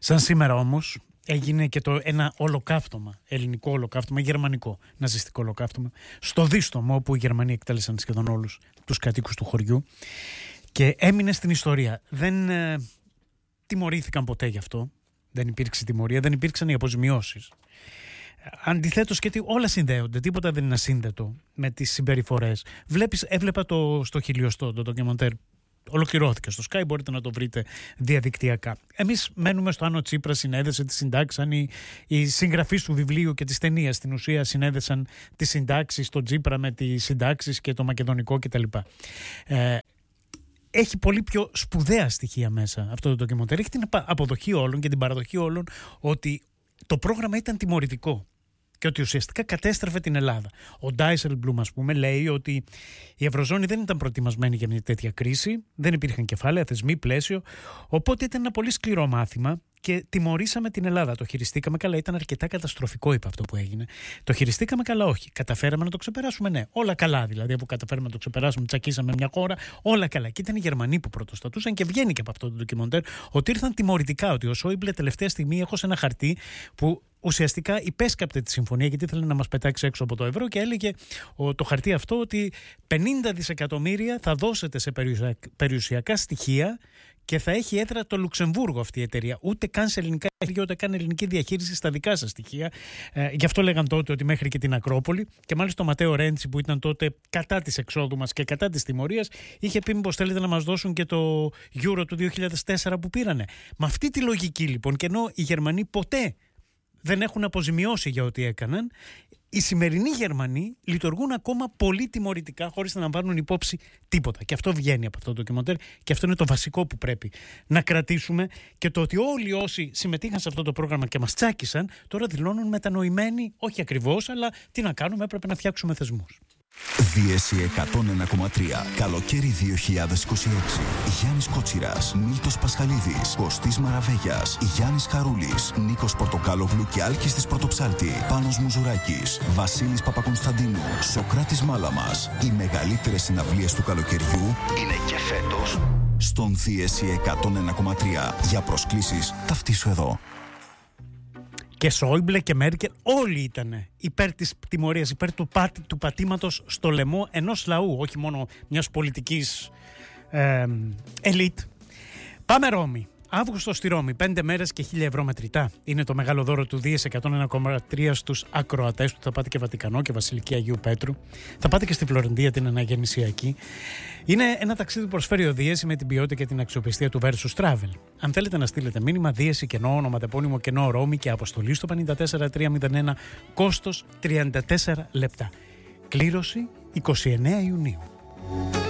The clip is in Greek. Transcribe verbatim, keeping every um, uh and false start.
Σαν σήμερα όμως έγινε και το ένα ολοκαύτωμα, ελληνικό ολοκαύτωμα, γερμανικό ναζιστικό ολοκαύτωμα, στο Δίστομο, όπου οι Γερμανοί εκτέλεσαν σχεδόν όλους τους κατοίκους του χωριού και έμεινε στην ιστορία. Δεν ε, τιμωρήθηκαν ποτέ γι' αυτό, δεν υπήρξε τιμωρία, δεν υπήρξαν οι αποζημιώσεις. Αντιθέτως, γιατί όλα συνδέονται, τίποτα δεν είναι ασύνδετο με τις συμπεριφορές. Βλέπεις, έβλεπα το στο χιλιοστό, το ντοκιμαντέρ. Ολοκληρώθηκε στο Sky, μπορείτε να το βρείτε διαδικτυακά. Εμείς μένουμε στο αν ο Τσίπρας συνέδεσε τις συντάξεις, αν οι, οι συγγραφείς του βιβλίου και της ταινίας στην ουσία συνέδεσαν τις συντάξεις, τον Τσίπρα με τις συντάξεις και το μακεδονικό κτλ. Ε, έχει πολύ πιο σπουδαία στοιχεία μέσα αυτό το ντοκιμαντέρ. Έχει την αποδοχή όλων και την παραδοχή όλων ότι το πρόγραμμα ήταν τιμωρητικό και ότι ουσιαστικά κατέστρεφε την Ελλάδα. Ο Ντάισελμπλουμ, ας πούμε, λέει ότι η Ευρωζώνη δεν ήταν προετοιμασμένη για μια τέτοια κρίση, δεν υπήρχαν κεφάλαια, θεσμοί, πλαίσιο, οπότε ήταν ένα πολύ σκληρό μάθημα και τιμωρήσαμε την Ελλάδα. Το χειριστήκαμε καλά, ήταν αρκετά καταστροφικό, είπε αυτό που έγινε. Το χειριστήκαμε καλά, όχι. Καταφέραμε να το ξεπεράσουμε, ναι. Όλα καλά, δηλαδή, που καταφέραμε να το ξεπεράσουμε, τσακίσαμε μια χώρα, όλα καλά. Και ήταν οι Γερμανοί που πρωτοστατούσαν και βγαίνει και από αυτό το ντοκιμαντέρ ότι ήρθαν τιμωρητικά, ότι ο Σόιμπλε τελευταία στιγμή έχωσε ένα χαρτί που ουσιαστικά υπέσκαπτε τη συμφωνία γιατί ήθελε να μας πετάξει έξω από το ευρώ και έλεγε ο, το χαρτί αυτό ότι πενήντα δισεκατομμύρια θα δώσετε σε περιουσιακά, περιουσιακά στοιχεία και θα έχει έδρα το Λουξεμβούργο αυτή η εταιρεία. Ούτε καν σε ελληνικά χέρια, ούτε καν ελληνική διαχείριση στα δικά σας στοιχεία. Ε, γι' αυτό λέγαν τότε ότι μέχρι και την Ακρόπολη. Και μάλιστα ο Ματέο Ρέντσι, που ήταν τότε κατά της εξόδου μας και κατά της τιμωρίας, είχε πει μήπως θέλετε να μας δώσουν και το Euro του δύο χιλιάδες τέσσερα που πήρανε. Με αυτή τη λογική λοιπόν, και ενώ οι Γερμανοί ποτέ δεν έχουν αποζημιώσει για ό,τι έκαναν, οι σημερινοί Γερμανοί λειτουργούν ακόμα πολύ τιμωρητικά χωρίς να λαμβάνουν υπόψη τίποτα. Και αυτό βγαίνει από αυτό το ντοκιμαντέρ και αυτό είναι το βασικό που πρέπει να κρατήσουμε, και το ότι όλοι όσοι συμμετείχαν σε αυτό το πρόγραμμα και μας τσάκισαν τώρα δηλώνουν μετανοημένοι, όχι ακριβώς, αλλά τι να κάνουμε, έπρεπε να φτιάξουμε θεσμούς. Δίεση εκατόν ένα κόμμα τρία. Καλοκαίρι δύο χιλιάδες είκοσι έξι. Γιάννης Κότσιρας, Μίλτος Πασχαλίδης, Κωστής Μαραβέγιας, Γιάννης Χαρούλης, Νίκος Πορτοκάλογλου και Άλκης της Πρωτοψάλτη, Πάνος Μουζουράκης, Βασίλης Παπακονσταντίνου, Σοκράτης Μάλαμας. Οι μεγαλύτερες συναυλίες του καλοκαιριού είναι και φέτος στον Δίεση εκατόν ένα κόμμα τρία. Για προσκλήσεις ταυτίσου εδώ. Και Σόιμπλε και Μέρκελ, όλοι ήταν υπέρ της τιμωρίας, υπέρ του, πάτη, του πατήματος στο λαιμό ενός λαού, όχι μόνο μιας πολιτικής ε, ελίτ. Πάμε Ρώμη. Αύγουστο στη Ρώμη, πέντε μέρες και χίλια ευρώ μετρητά. Είναι το μεγάλο δώρο του Δίεση εκατόν ένα κόμμα τρία στους ακροατές του. Θα πάτε και Βατικανό και Βασιλική Αγίου Πέτρου. Θα πάτε και στη Φλωρεντία, την αναγεννησιακή. Είναι ένα ταξίδι που προσφέρει ο Δίεση με την ποιότητα και την αξιοπιστία του Versus Travel. Αν θέλετε να στείλετε μήνυμα, Δίεση κενό, ονοματεπώνυμο κενό Ρώμη και αποστολή στο πέντε τέσσερα τρία μηδέν ένα, κόστος τριάντα τέσσερα λεπτά. Κλήρωση είκοσι εννέα Ιουνίου.